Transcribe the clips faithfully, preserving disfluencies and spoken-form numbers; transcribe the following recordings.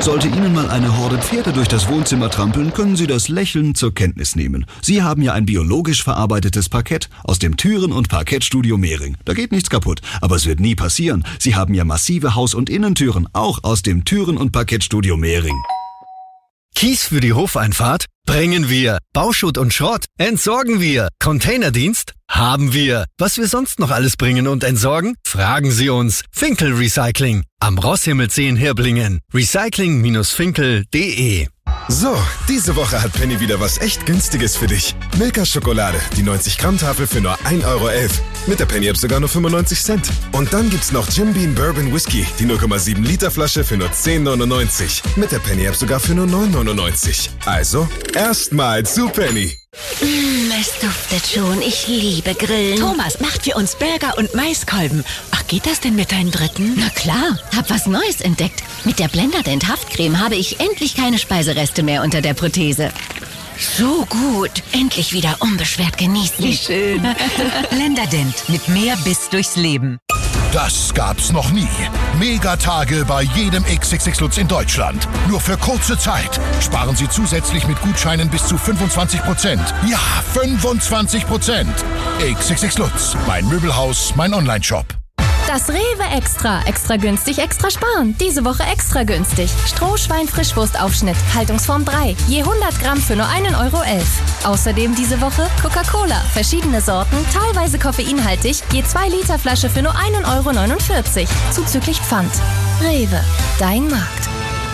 Sollte Ihnen mal eine Horde Pferde durch das Wohnzimmer trampeln, können Sie das Lächeln zur Kenntnis nehmen. Sie haben ja ein biologisch verarbeitetes Parkett aus dem Türen- und Parkettstudio Mehring. Da geht nichts kaputt, aber es wird nie passieren. Sie haben ja massive Haus- und Innentüren, auch aus dem Türen- und Parkettstudio Mehring. Kies für die Hofeinfahrt? Bringen wir. Bauschutt und Schrott? Entsorgen wir. Containerdienst? Haben wir. Was wir sonst noch alles bringen und entsorgen? Fragen Sie uns. Finkel Recycling. Am Rosshimmelsee in Hirblingen. recycling Bindestrich finkel Punkt de. So, diese Woche hat Penny wieder was echt Günstiges für dich. Milka-Schokolade, die neunzig Gramm Tafel für nur ein Euro elf. Mit der Penny-App sogar nur fünfundneunzig Cent. Und dann gibt's noch Jim Beam Bourbon Whisky, die null Komma sieben Liter Flasche für nur zehn neunundneunzig. Mit der Penny-App sogar für nur neun neunundneunzig. Also, erstmal zu Penny. Mm, es duftet schon. Ich liebe Grillen. Thomas macht für uns Burger und Maiskolben. Ach, geht das denn mit deinen Dritten? Na klar, hab was Neues entdeckt. Mit der Blenderdent Haftcreme habe ich endlich keine Speisereste mehr unter der Prothese. So gut. Endlich wieder unbeschwert genießen. Wie schön. Blenderdent mit mehr Biss durchs Leben. Das gab's noch nie. Megatage bei jedem X X X Lutz in Deutschland. Nur für kurze Zeit. Sparen Sie zusätzlich mit Gutscheinen bis zu fünfundzwanzig Prozent. Ja, fünfundzwanzig Prozent. X X X Lutz, mein Möbelhaus, mein Onlineshop. Das Rewe Extra. Extra günstig, extra sparen. Diese Woche extra günstig. Strohschwein-Frischwurstaufschnitt, Haltungsform drei. Je hundert Gramm für nur einen Euro elf. Außerdem diese Woche Coca-Cola. Verschiedene Sorten, teilweise koffeinhaltig. Je zwei Liter Flasche für nur einen Euro neunundvierzig. Zuzüglich Pfand. Rewe. Dein Markt.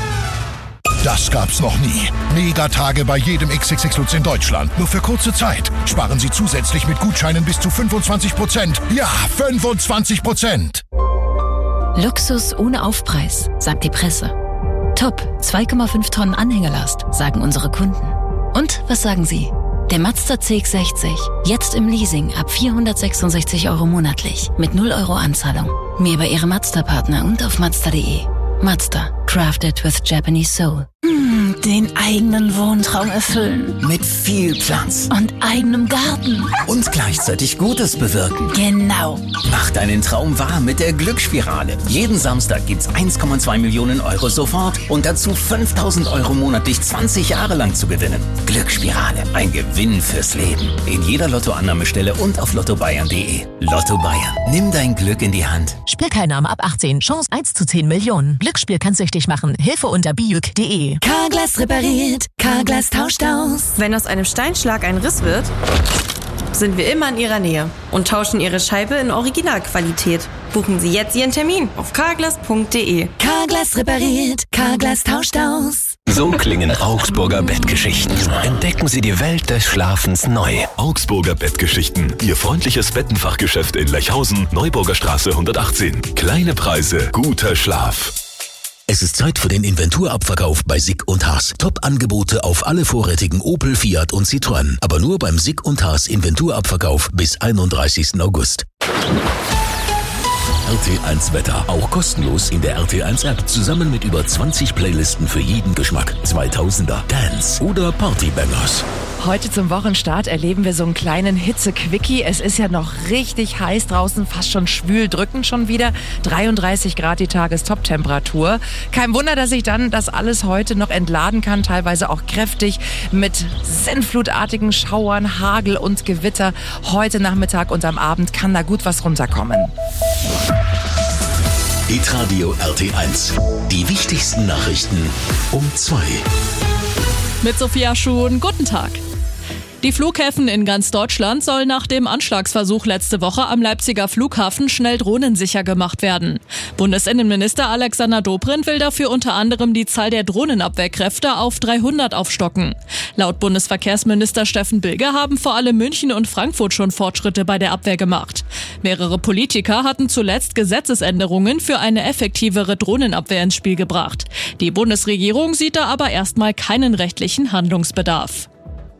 Das gab's noch nie. Megatage bei jedem X X X Lutz in Deutschland. Nur für kurze Zeit. Sparen Sie zusätzlich mit Gutscheinen bis zu fünfundzwanzig Prozent. Ja, fünfundzwanzig Prozent. Luxus ohne Aufpreis, sagt die Presse. Top, zwei Komma fünf Tonnen Anhängerlast, sagen unsere Kunden. Und was sagen Sie? Der Mazda C X sechzig, jetzt im Leasing ab vierhundertsechsundsechzig Euro monatlich, mit null Euro Anzahlung. Mehr bei Ihrem Mazda-Partner und auf mazda punkt de. Mazda, crafted with Japanese soul. Hm, den eigenen Wohntraum erfüllen. Mit viel Platz. Und eigenem Garten. Und gleichzeitig Gutes bewirken. Genau. Mach deinen Traum wahr mit der Glücksspirale. Jeden Samstag gibt's eins Komma zwei Millionen Euro sofort und dazu fünftausend Euro monatlich zwanzig Jahre lang zu gewinnen. Glücksspirale, ein Gewinn fürs Leben. In jeder Lottoannahmestelle und auf lotto bayern punkt de. Lotto Bayern. Nimm dein Glück in die Hand. Spielteilnahme ab achtzehn. Chance eins zu zehn Millionen. Glücksspiel kann süchtig machen. Hilfe unter biuk punkt de. Carglass repariert. Carglass tauscht aus. Wenn aus einem Steinschlag ein Riss wird, sind wir immer in Ihrer Nähe und tauschen Ihre Scheibe in Originalqualität. Buchen Sie jetzt Ihren Termin auf carglass punkt de. Carglass repariert. Carglass tauscht aus. So klingen Augsburger Bettgeschichten. Entdecken Sie die Welt des Schlafens neu. Augsburger Bettgeschichten. Ihr freundliches Bettenfachgeschäft in Lechhausen, Neuburger Straße hundertachtzehn. Kleine Preise, guter Schlaf. Es ist Zeit für den Inventurabverkauf bei Sick und Haas. Top-Angebote auf alle vorrätigen Opel, Fiat und Citroën. Aber nur beim Sick und Haas Inventurabverkauf bis einunddreißigsten August. R T eins Wetter. Auch kostenlos in der R T eins App. Zusammen mit über zwanzig Playlisten für jeden Geschmack. zweitausender, Dance oder Partybangers. Heute zum Wochenstart erleben wir so einen kleinen Hitze-Quickie. Es ist ja noch richtig heiß draußen, fast schon schwül, drückend schon wieder. dreiunddreißig Grad die Tagestop-Temperatur. Kein Wunder, dass sich dann das alles heute noch entladen kann, teilweise auch kräftig mit sintflutartigen Schauern, Hagel und Gewitter. Heute Nachmittag und am Abend kann da gut was runterkommen. Hitradio R T eins. Die wichtigsten Nachrichten um zwei. Mit Sophia Schuhn, guten Tag. Die Flughäfen in ganz Deutschland sollen nach dem Anschlagsversuch letzte Woche am Leipziger Flughafen schnell drohnensicher gemacht werden. Bundesinnenminister Alexander Dobrindt will dafür unter anderem die Zahl der Drohnenabwehrkräfte auf dreihundert aufstocken. Laut Bundesverkehrsminister Steffen Bilger haben vor allem München und Frankfurt schon Fortschritte bei der Abwehr gemacht. Mehrere Politiker hatten zuletzt Gesetzesänderungen für eine effektivere Drohnenabwehr ins Spiel gebracht. Die Bundesregierung sieht da aber erstmal keinen rechtlichen Handlungsbedarf.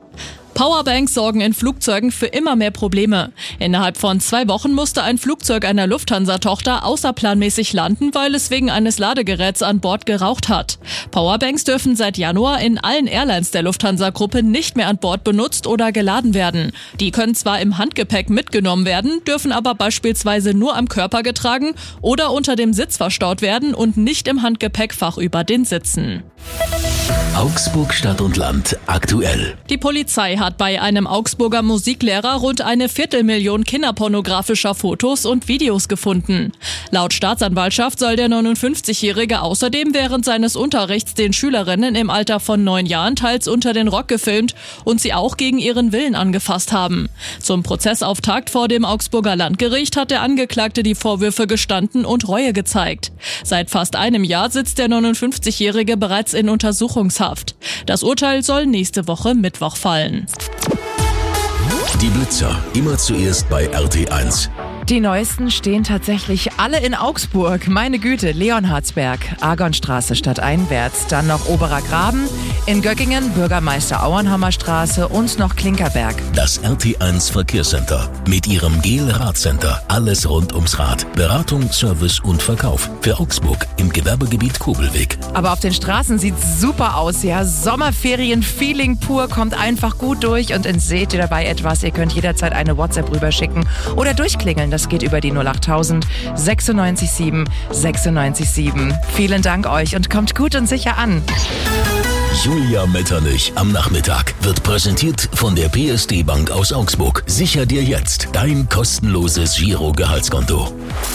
Powerbanks sorgen in Flugzeugen für immer mehr Probleme. Innerhalb von zwei Wochen musste ein Flugzeug einer Lufthansa-Tochter außerplanmäßig landen, weil es wegen eines Ladegeräts an Bord geraucht hat. Powerbanks dürfen seit Januar in allen Airlines der Lufthansa-Gruppe nicht mehr an Bord benutzt oder geladen werden. Die können zwar im Handgepäck mitgenommen werden, dürfen aber beispielsweise nur am Körper getragen oder unter dem Sitz verstaut werden und nicht im Handgepäckfach über den Sitzen. Augsburg Stadt und Land aktuell. Die Polizei hat bei einem Augsburger Musiklehrer rund eine Viertelmillion kinderpornografischer Fotos und Videos gefunden. Laut Staatsanwaltschaft soll der neunundfünfzigjährige außerdem während seines Unterrichts den Schülerinnen im Alter von neun Jahren teils unter den Rock gefilmt und sie auch gegen ihren Willen angefasst haben. Zum Prozessauftakt vor dem Augsburger Landgericht hat der Angeklagte die Vorwürfe gestanden und Reue gezeigt. Seit fast einem Jahr sitzt der neunundfünfzigjährige bereits in Untersuchungshaft. Das Urteil soll nächste Woche Mittwoch fallen. Die Blitzer, immer zuerst bei R T eins. Die neuesten stehen tatsächlich alle in Augsburg. Meine Güte, Leonhardsberg, Argonstraße stadteinwärts, dann noch Oberer Graben, in Göckingen Bürgermeister Auernhammer Straße und noch Klinkerberg. Das R T eins Verkehrscenter mit ihrem Gel-Radcenter. Alles rund ums Rad. Beratung, Service und Verkauf. Für Augsburg im Gewerbegebiet Kobelweg. Aber auf den Straßen sieht's super aus, ja. Sommerferien-Feeling pur, kommt einfach gut durch und entseht ihr dabei etwas. Ihr könnt jederzeit eine WhatsApp rüberschicken oder durchklingeln. Das geht über die null achttausend sechsundneunzig sieben sechsundneunzig sieben. Vielen Dank euch und kommt gut und sicher an. Julia Metternich am Nachmittag wird präsentiert von der P S D Bank aus Augsburg. Sicher dir jetzt dein kostenloses Giro-Gehaltskonto.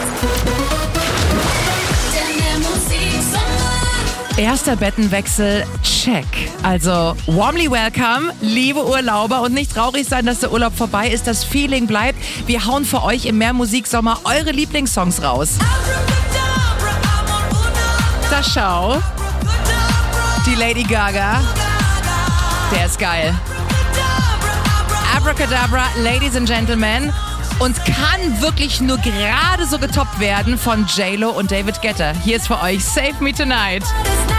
Erster Bettenwechsel, check. Also, warmly welcome, liebe Urlauber. Und nicht traurig sein, dass der Urlaub vorbei ist. Das Feeling bleibt. Wir hauen für euch im Mehrmusiksommer eure Lieblingssongs raus. Da schau. Die Lady Gaga. Der ist geil. Abracadabra, Ladies and Gentlemen. Und kann wirklich nur gerade so getoppt werden von J Lo und David Guetta. Hier ist für euch Save Me Tonight.